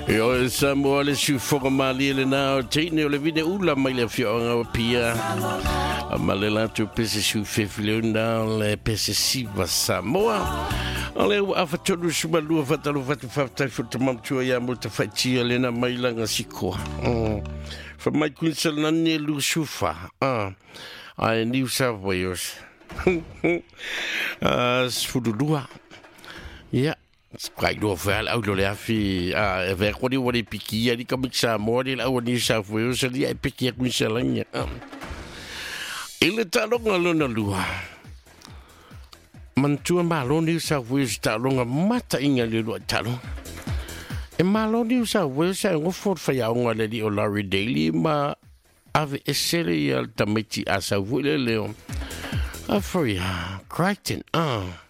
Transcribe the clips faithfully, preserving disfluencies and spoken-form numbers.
Yo Samuel le su formali le na tine le vide ula mai le fionga pia amalela tu pese su fefilunda le pese si va Samoa ale afa tolu su malu fatalu fatu fatu fatu mamtu ya muta fatia le na mai langa siko fa mai kunsel na ne lu sufa ah ai New South Wales ah sfudulua ya Squai do fel au lo le afi a e ve ko di wori piki ya di kamik sa mori la woni sa fu so di ai piki ku selanya ile talo ngalo na lua mantua malo ni sa fu talo nga mata inga le lo talo e malo ni sa fu sa ngo for fa ya ngo le di o Larry Daily ma ave esele ya tameti asa fu le leo a for ya Crichton ah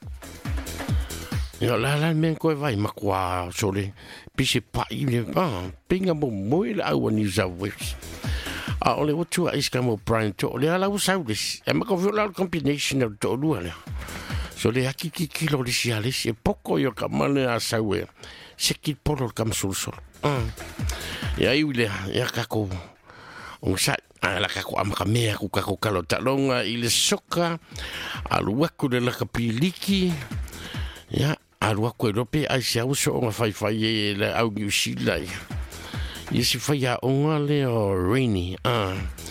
Yo la la men ko vai makwa sole pise pa ile ah pinga mo mo ile au ni zawes a ole wotu is kamo Brian to le ala usaudes e ma ko la combination of to luale so le akiki kilo le siales e poco yo kamale a sawe se kit polo kam sul sol ah ya ile ya kako on sa ala kako am kamea ku kako kalo talonga ile soka alu waku de la kapiliki ya alua ko rope ai se uso nga fai fai e le au New Zealand e se fai a onga le o rainy ah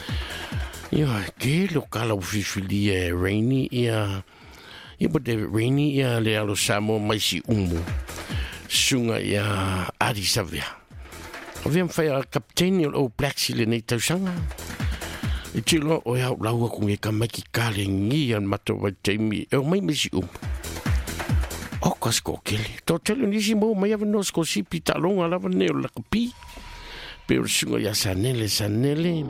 yo ke lo kala ufifili e rainy ia e bote rainy ia le alo samo mai si umu sunga ia ari savia ovem fai a captain o black sea le nei tausanga e tilo o ia laua ku e kamaki kale ngi an mato wa taimi e mai mai si umu O kasko kele. Tau tele nisi mo mai ava nos ko si pita longa lava neo la kapi. Pero sunga ya sanele sanele.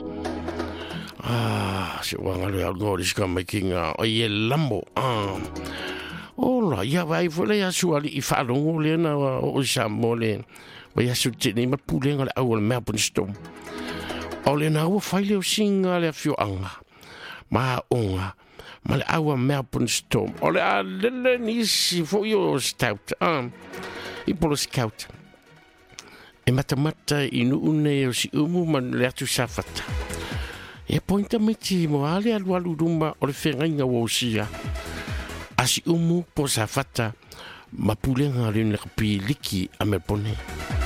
Ah, se wanga le algo riska making a o ye lambo. Ah. Ola, ya vai fole ya suali i fa longo le na o sa mole. Wa ya su tini ma pulenga le awal Melbourne Storm. O le na o faile o singa le fio anga. Ma onga. Ma le aua Melbourne Storm. O le a lele nisi fo yo stout. Ah, I polo scout. E mata mata inu une o si umu man le atu safata. E pointa miti mo ale alu alu ruma o le whengainga o sia. A si umu po safata ma pulenga le nakapi liki a me pone.